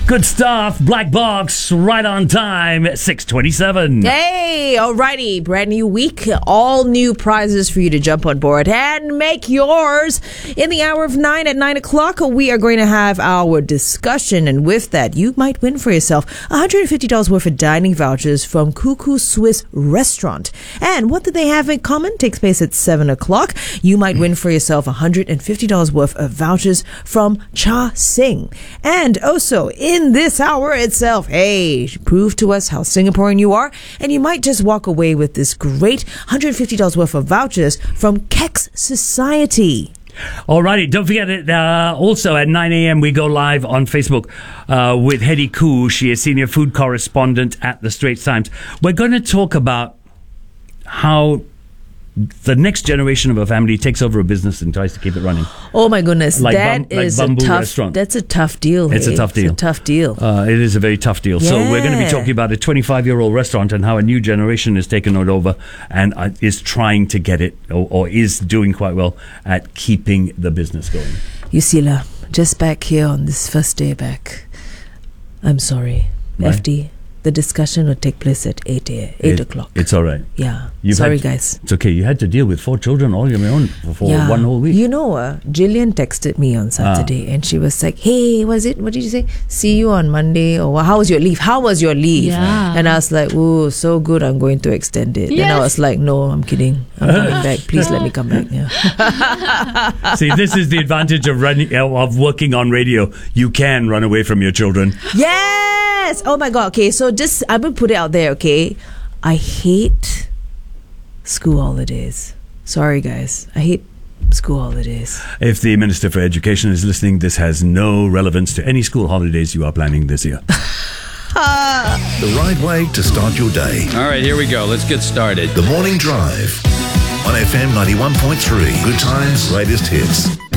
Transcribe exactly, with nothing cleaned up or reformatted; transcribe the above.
Good stuff. Black Box, right on time at six twenty-seven. Hey, alrighty. Brand new week. All new prizes for you to jump on board and make yours. In the hour of nine at nine o'clock, we are going to have our discussion. And with that, you might win for yourself one hundred fifty dollars worth of dining vouchers from Cuckoo Swiss Restaurant. And what do they have in common? Takes place at seven o'clock. You might win for yourself one hundred fifty dollars worth of vouchers from Cha Sing. And also, in this hour itself, hey, prove to us how Singaporean you are, and you might just walk away with this great one hundred fifty dollars worth of vouchers from Kex Society. Alrighty, don't forget it. Uh, also at nine a.m. we go live on Facebook uh, with Hedy Koo. She is senior food correspondent at the Straits Times. We're going to talk about how the next generation of a family takes over a business and tries to keep it running. Oh my goodness, like that bum, is like a tough. Restaurant. That's a tough deal. It's hey? a tough deal. It's a tough deal. Uh, it is a very tough deal. Yeah. So we're going to be talking about a twenty-five-year-old restaurant and how a new generation is taking it over and uh, is trying to get it or, or is doing quite well at keeping the business going. Yusila, just back here on this first day back. I'm sorry, Right. F D. The discussion will take place at eight a, eight It- o'clock. It's all right. Yeah. You've Sorry, had to- guys. It's okay. You had to deal with four children all on your own for, for Yeah. one whole week. You know, uh, Jillian texted me on Saturday and she was like, hey, was it, what did you say? See you on Monday, or how was your leave? How was your leave? Yeah. And I was like, oh, so good, I'm going to extend it. And I Yes. was like, no, I'm kidding. I'm coming back. Please let me come back. Yeah. See, this is the advantage of running uh, of working on radio. You can run away from your children. Yes! Oh my God. Okay, so just, I'm going to put it out there, okay? I hate school holidays. Sorry, guys. I hate school holidays. If the Minister for Education is listening, this has no relevance to any school holidays you are planning this year. The right way to start your day. All right, here we go. Let's get started. The Morning Drive on F M ninety-one point three. Good times, latest hits.